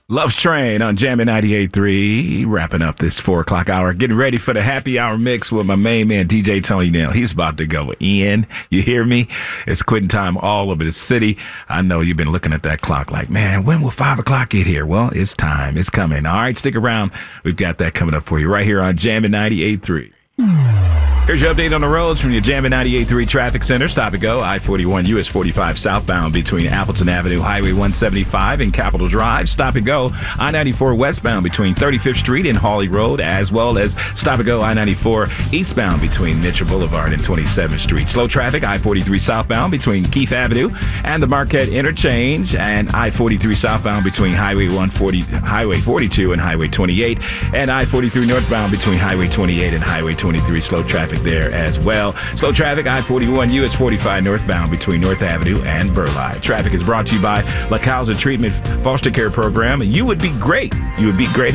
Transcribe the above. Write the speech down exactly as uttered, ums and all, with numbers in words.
Love Train on Jammin' ninety-eight point three. Wrapping up this four o'clock hour. Getting ready for the happy hour mix with my main man, D J Tony Nail. He's about to go in. You hear me? It's quitting time all over the city. I know you've been looking at that clock like, man, when will five o'clock get here? Well, it's time. It's coming. All right, stick around. We've got that coming up for you right here on Jammin' ninety-eight point three. Here's your update on the roads from your Jammin' ninety-eight point three Traffic Center. Stop and go. I forty-one, U S forty-five southbound between Appleton Avenue, Highway one seventy-five, and Capitol Drive. Stop and go. I ninety-four westbound between thirty-fifth Street and Hawley Road, as well as stop and go I ninety-four eastbound between Mitchell Boulevard and twenty-seventh Street. Slow traffic, I forty-three southbound between Keith Avenue and the Marquette Interchange, and I forty-three southbound between Highway one forty, Highway forty-two and Highway twenty-eight, and I forty-three northbound between Highway twenty-eight and Highway twenty-three. Slow traffic there as well. Slow traffic, I forty-one, U S forty-five northbound between North Avenue and Burleigh. Traffic is brought to you by La Causa Treatment Foster Care Program. You would be great. You would be great.